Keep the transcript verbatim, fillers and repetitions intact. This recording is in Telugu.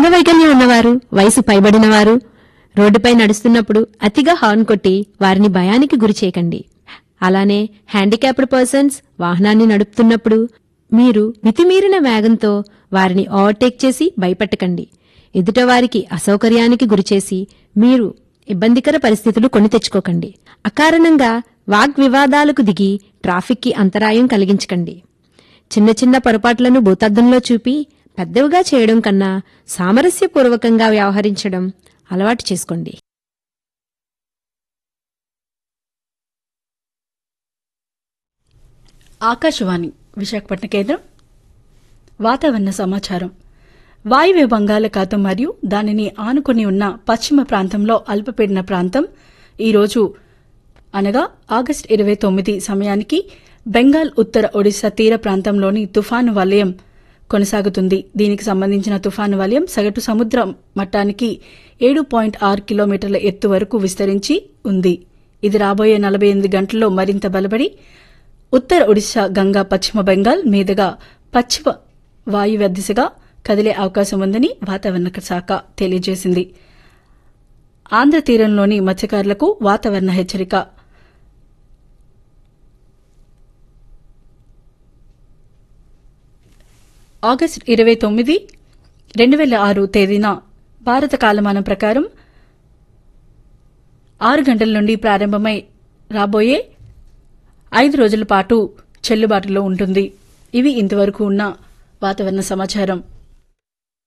అంగవైకల్యం ఉన్నవారు, వయసు పైబడిన వారు రోడ్డుపై నడుస్తున్నప్పుడు అతిగా హార్న్ కొట్టి వారిని భయానికి గురిచేయకండి. అలానే హ్యాండిక్యాప్డ్ పర్సన్స్ వాహనాన్ని నడుపుతున్నప్పుడు మీరు మితిమీరిన వేగంతో వారిని ఓవర్టేక్ చేసి భయపెట్టకండి. ఎదుటవారికి అసౌకర్యానికి గురిచేసి మీరు ఇబ్బందికర పరిస్థితులు కొని తెచ్చుకోకండి. అకారణంగా వాగ్వివాదాలకు దిగి ట్రాఫిక్కి అంతరాయం కలిగించకండి. చిన్న చిన్న పొరపాట్లను భూతద్దంలో చూపి పెద్దవిగా చేయడం కన్నా సామరస్యపూర్వకంగా వ్యవహరించడం అలవాటు చేసుకోండి. ఆకాశవాణి విశాఖపట్నం కేంద్రం. వాతావరణ సమాచారం. వాయువ్య బంగాళాఖాతం మరియు దానిని ఆనుకుని ఉన్న పశ్చిమ ప్రాంతంలో అల్పపీడన ప్రాంతం ఈరోజు అనగా ఆగస్టు ఇరవై తొమ్మిది సమయానికి బెంగాల్ ఉత్తర ఒడిశా తీర ప్రాంతంలోని తుఫాను వలయం కొనసాగుతుంది. దీనికి సంబంధించిన తుఫాను వలయం సగటు సముద్ర మట్టానికి ఏడు పాయింట్ ఆరు కిలోమీటర్ల ఎత్తు వరకు విస్తరించి ఉంది. ఇది రాబోయే నలభై ఎనిమిది గంటల్లో మరింత బలపడి ఉత్తర ఒడిశా గంగా పశ్చిమ బెంగాల్ మీదుగా పశ్చిమ వాయువ్య దిశగా కదిలే అవకాశం ఉందని వాతావరణ శాఖ తెలియజేసింది. ఆంధ్ర తీరంలోని మత్స్యకారులకు వాతావరణ హెచ్చరిక. ఆగస్టు ఇరవై తొమ్మిది రెండు వేల ఆరు తేదీన భారత కాలమానం ప్రకారం ఆరు గంటల నుండి ప్రారంభమై రాబోయే ఐదు రోజుల పాటు చెల్లుబాటులో ఉంటుంది. ఇవి ఇంతవరకు ఉన్న వాతావరణ సమాచారం.